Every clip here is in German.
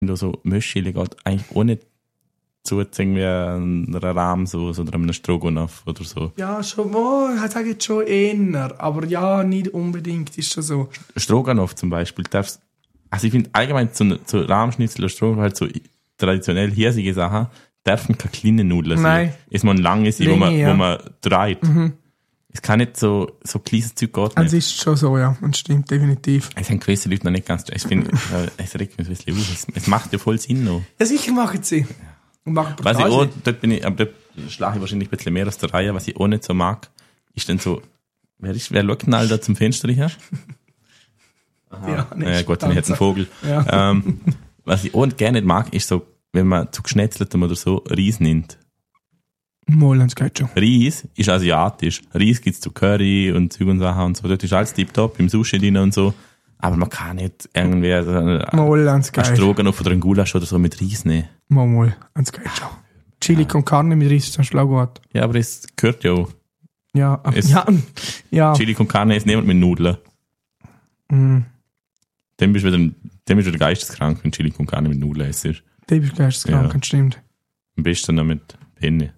wenn du so Mischchili geht, eigentlich ohne zu irgendwie einer Rahm so, oder einem Stroganoff oder so. Ja, schon, ich sage jetzt schon eher, aber ja, nicht unbedingt, ist schon so. Stroganoff zum Beispiel darfst, also ich finde allgemein zu Rahmschnitzel oder Stroganoff halt so traditionell hirsige Sachen, dürfen keine kleinen Nudeln sein. Nein. Es muss lange sein, wo man dreht. Es kann nicht so kleines Zeug geht Es nicht. ist schon so, ja, und stimmt, definitiv. Es haben gewisse Leute noch nicht ganz, ich finde, es regt mich ein bisschen auf. Es macht ja voll Sinn noch. Ja, sicher machen sie. Und machen Was ich brutal auch, dort schlage ich wahrscheinlich ein bisschen mehr aus der Reihe, was ich auch nicht so mag, ist dann so, wer schaut denn all da zum Fenster her? Ja, Ja, gut, dann hätte einen Vogel. Ja. Was ich auch gerne nicht mag, ist so, wenn man zu geschnetzeltem oder so Reis nimmt. Mal, das geht schon. Reis ist asiatisch. Reis gibt's zu Curry und Zeug und Sachen und so. Dort ist alles tiptop, im Sushi drin und so. Aber man kann nicht irgendwie Mal, das ein geht. Stroganoff oder ein Gulasch oder so mit Reis nehmen. Mal, das geht schon. Chili con Carne mit Reis ist zum Beispiel auch gut. Ja, aber es gehört ja auch. Ja, Es- ja. Chili con Carne ist niemand mit Nudeln. Mm, Dann bist du wieder geisteskrank, wenn Chili con Carne mit Nudeln isst. der ist geisteskrank, Ja. das stimmt. Am besten noch mit Penne.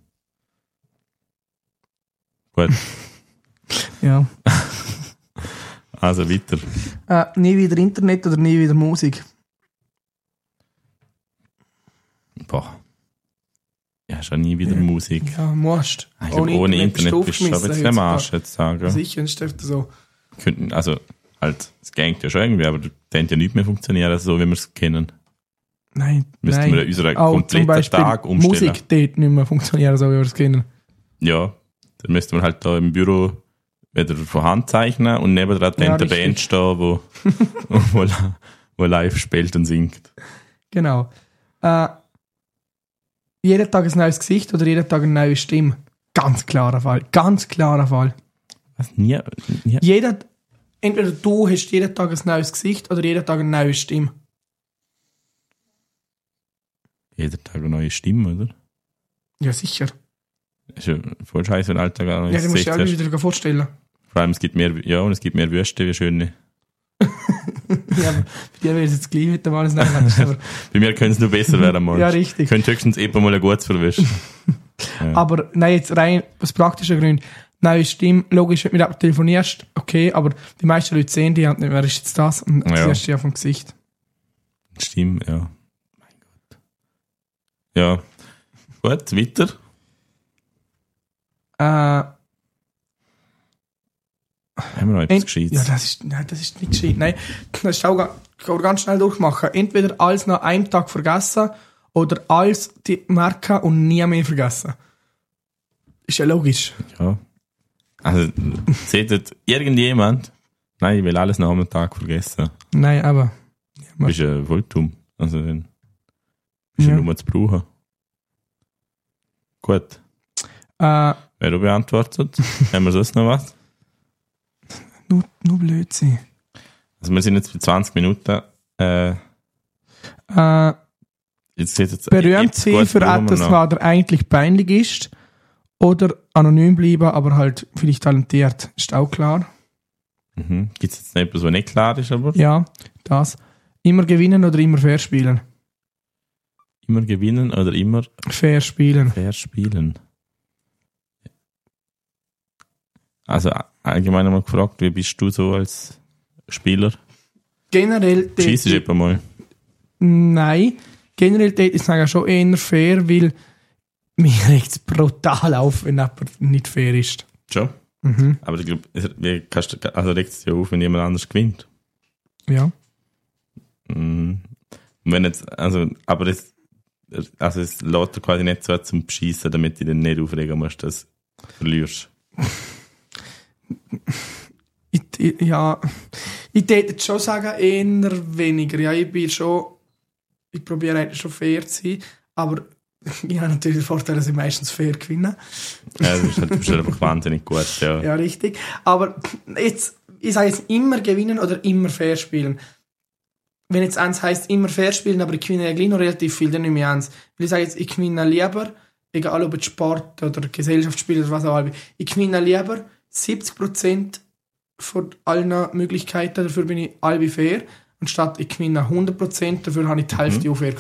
Gut, Ja. also weiter. Nie wieder Internet oder nie wieder Musik? Boah. Ja, schon nie wieder Musik. Ja, musst. Ich glaube, ohne Internet bist du schon ein bisschen am Arsch, heutzutage. jetzt sagen. Sicher, ist das so. Also, halt, es geht ja schon irgendwie, aber das könnte ja nicht mehr funktionieren, so wie wir es kennen. Nein, Müssten wir unseren Auch zum kompletten Beispiel Tag umstellen. Musik dort nicht mehr funktionieren, so wie wir es kennen. Ja, dann müsste man halt da im Büro wieder von Hand zeichnen und nebenan Ja, dann der richtig. Band stehen, wo live spielt und singt. Genau. Jeden Tag ein neues Gesicht oder jeden Tag eine neue Stimme? Ganz klarer Fall. Ganz klarer Fall. Was? Nie. Entweder du hast jeden Tag ein neues Gesicht oder jeden Tag eine neue Stimme. Jeder Tag eine neue Stimme, oder? Ja, sicher. Ist ja voll scheiße, wenn du Alltag ein neues Ja, du musst Gesicht dir alle hast. wieder vorstellen. Vor allem, es gibt mehr Würste wie schöne. Ja, aber bei dir wäre es jetzt gleich mit dem alles nein. Aber, Bei mir können es nur besser werden, mal. ja, richtig. Könnt höchstens eben mal ein gutes verwischen. Ja. Aber nein, jetzt rein aus praktischen Gründen. Neue Stimme, logisch, wenn du mit jemandem telefonierst, okay, aber die meisten Leute sehen die und nicht, wer ist jetzt das? Und das Ja. siehst du ja vom Gesicht. Stimme, ja. Mein Gott. Ja. Gut, weiter. Haben wir noch etwas Gescheites? Ja, das ist nicht gescheit. Nein, das ist auch ganz schnell durchmachen. Entweder alles nach einem Tag vergessen oder alles merken und nie mehr vergessen. Ist ja logisch. Ja. Also, seht ihr irgendjemand? Nein, ich will alles nach einem Tag vergessen. Nein, aber. Du bist ja voll dumm. Also, dann bist Ja. ja nur zu brauchen. Gut. Nur Wer du beantwortet? Haben wir sonst noch was? Blödsinn. Also, wir sind jetzt bei 20 Minuten. Jetzt seht ihr, Berühmt sein für etwas, was dir eigentlich peinlich ist. Oder anonym bleiben, aber halt vielleicht talentiert. Ist auch klar. Mhm. Gibt es jetzt noch etwas, was nicht klar ist, aber? Ja, das. Immer gewinnen oder immer fair spielen? Immer gewinnen oder immer Fair spielen. fair spielen? Also, allgemein einmal gefragt, wie bist du so als Spieler? Generell. Schießt du etwa mal? Nein. Generell ist es eigentlich schon eher fair, weil mir regt es brutal auf, wenn jemand nicht fair ist. Schon. Mhm. Aber ich glaube, also regt es ja auf, wenn jemand anders gewinnt. Ja. Mhm. Und wenn jetzt, also es lässt dir quasi nicht so zum Beschissen, damit du dich nicht aufregen musst, dass du verlierst. Ich würde schon sagen, eher weniger. Ja, ich probiere eigentlich schon fair zu sein, aber ich habe natürlich den Vorteil, dass ich meistens fair gewinne. Ja, du bist halt einfach wahnsinnig gut, ja. Ja, richtig. Aber jetzt, ich sage jetzt immer gewinnen oder immer fair spielen. Wenn jetzt eins heisst, immer fair spielen, aber ich gewinne ja gleich noch relativ viel, dann nehme ich eins. Weil ich sage jetzt, ich gewinne lieber, egal ob es Sport oder Gesellschaftsspiel oder was auch immer, ich gewinne lieber 70% von allen Möglichkeiten, dafür bin ich alle fair, anstatt ich gewinne 100%, dafür habe ich die Hälfte auch fair